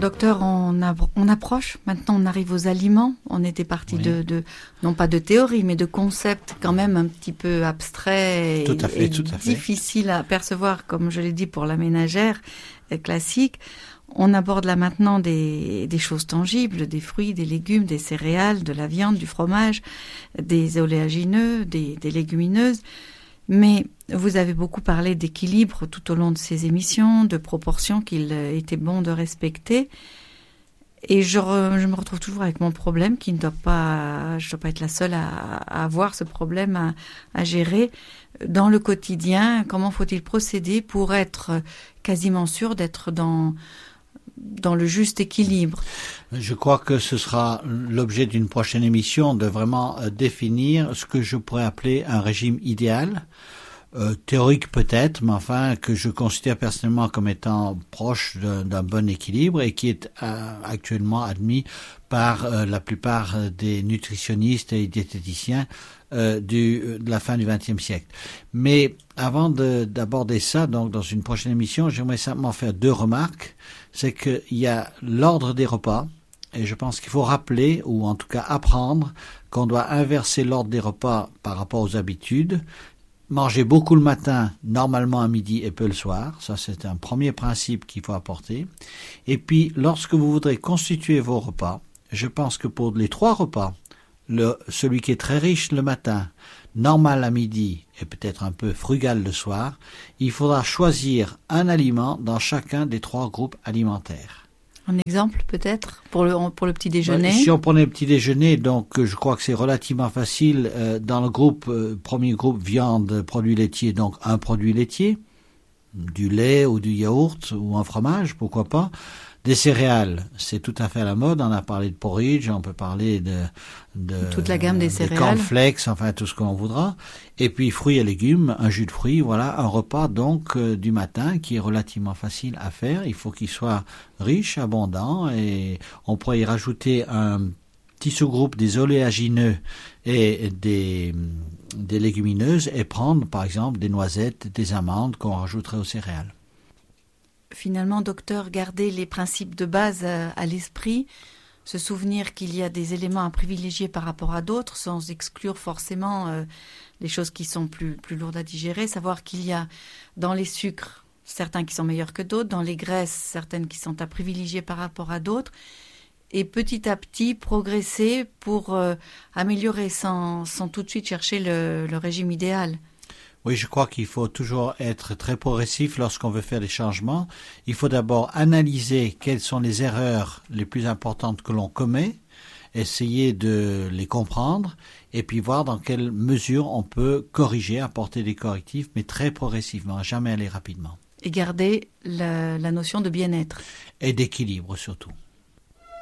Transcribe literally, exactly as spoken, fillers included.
Docteur, on, a, on approche, maintenant on arrive aux aliments. On était parti oui. de, de, non pas de théorie, mais de concepts quand même un petit peu abstraits tout à fait, et, tout à fait. difficiles à percevoir, comme je l'ai dit pour la ménagère classique. On aborde là maintenant des, des choses tangibles, des fruits, des légumes, des céréales, de la viande, du fromage, des oléagineux, des, des légumineuses. Mais vous avez beaucoup parlé d'équilibre tout au long de ces émissions, de proportions qu'il était bon de respecter. Et je, re, je me retrouve toujours avec mon problème qui ne doit pas, je ne dois pas être la seule à, à avoir ce problème à, à gérer. Dans le quotidien, comment faut-il procéder pour être quasiment sûr d'être dans, dans le juste équilibre? Je crois que ce sera l'objet d'une prochaine émission de vraiment définir ce que je pourrais appeler un régime idéal. Euh, théorique peut-être, mais enfin que je considère personnellement comme étant proche d'un, d'un bon équilibre et qui est euh, actuellement admis par euh, la plupart des nutritionnistes et diététiciens euh, du, de la fin du vingtième siècle. Mais avant de, d'aborder ça, donc dans une prochaine émission, j'aimerais simplement faire deux remarques. C'est qu'il y a l'ordre des repas. Et je pense qu'il faut rappeler, ou en tout cas apprendre, qu'on doit inverser l'ordre des repas par rapport aux habitudes. Manger beaucoup le matin, normalement à midi et peu le soir. Ça, c'est un premier principe qu'il faut apporter. Et puis, lorsque vous voudrez constituer vos repas, je pense que pour les trois repas, le, celui qui est très riche le matin, normal à midi et peut-être un peu frugal le soir, il faudra choisir un aliment dans chacun des trois groupes alimentaires. Un exemple peut-être pour le, pour le petit déjeuner. Si on prenait le petit déjeuner, donc je crois que c'est relativement facile. Euh, dans le groupe, euh, premier groupe viande, produits laitiers, donc un produit laitier, du lait ou du yaourt ou un fromage, pourquoi pas. Des céréales, c'est tout à fait à la mode. On a parlé de porridge, on peut parler de, de toute la gamme des, des céréales, cornflakes, enfin tout ce qu'on voudra. Et puis fruits et légumes, un jus de fruits, voilà, un repas donc euh, du matin qui est relativement facile à faire. Il faut qu'il soit riche, abondant, et on pourrait y rajouter un petit sous-groupe des oléagineux et des, des légumineuses et prendre par exemple des noisettes, des amandes qu'on rajouterait aux céréales. Finalement, docteur, garder les principes de base à, à l'esprit, se souvenir qu'il y a des éléments à privilégier par rapport à d'autres, sans exclure forcément euh, les choses qui sont plus, plus lourdes à digérer, savoir qu'il y a dans les sucres certains qui sont meilleurs que d'autres, dans les graisses certaines qui sont à privilégier par rapport à d'autres, et petit à petit progresser pour euh, améliorer sans, sans tout de suite chercher le, le régime idéal. Oui, je crois qu'il faut toujours être très progressif lorsqu'on veut faire des changements. Il faut d'abord analyser quelles sont les erreurs les plus importantes que l'on commet, essayer de les comprendre et puis voir dans quelle mesure on peut corriger, apporter des correctifs, mais très progressivement, jamais aller rapidement. Et garder la, la notion de bien-être. Et d'équilibre surtout.